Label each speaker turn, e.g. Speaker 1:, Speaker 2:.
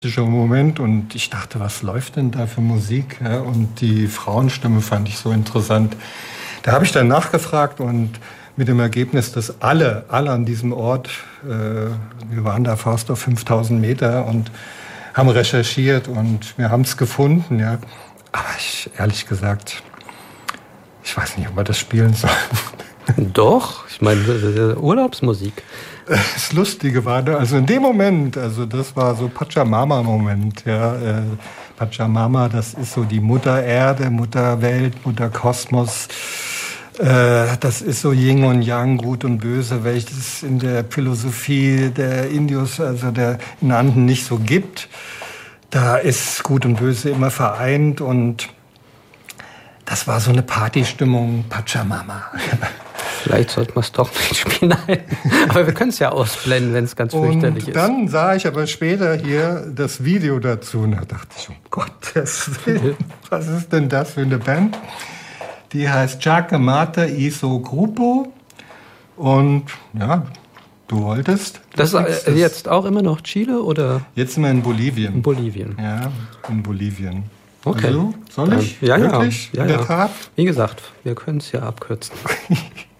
Speaker 1: Moment und ich dachte, was läuft denn da für Musik? Ja, und die Frauenstimme fand ich so interessant. Da habe ich dann nachgefragt und mit dem Ergebnis, dass alle an diesem Ort, wir waren da fast auf 5000 Meter und haben recherchiert und wir haben es gefunden. Ja. Aber ehrlich gesagt, ich weiß nicht, ob wir das spielen sollen.
Speaker 2: Doch, ich meine, Urlaubsmusik.
Speaker 1: Das Lustige war, also in dem Moment, also das war so Pachamama-Moment, ja. Pachamama, das ist so die Mutter Erde, Mutter Welt, Mutter Kosmos. Das ist so Yin und Yang, Gut und Böse, welches in der Philosophie der Indios, also der in Anden nicht so gibt. Da ist Gut und Böse immer vereint und das war so eine Partystimmung, Pachamama.
Speaker 2: Vielleicht sollten wir es doch nicht spielen. Aber wir können es ja ausblenden, wenn es ganz fürchterlich ist.
Speaker 1: Und dann sah ich aber später hier das Video dazu und da dachte ich, um Gottes Willen, was ist denn das für eine Band? Die heißt Chacamata Iso Grupo und ja, du wolltest.
Speaker 2: Das ist jetzt auch immer noch Chile oder?
Speaker 1: Jetzt sind wir in Bolivien.
Speaker 2: In Bolivien.
Speaker 1: Ja, in Bolivien.
Speaker 2: Okay.
Speaker 1: Also, soll ich?
Speaker 2: Ja,
Speaker 1: wirklich?
Speaker 2: ja.
Speaker 1: In der Tat?
Speaker 2: Wie gesagt, wir können es ja abkürzen.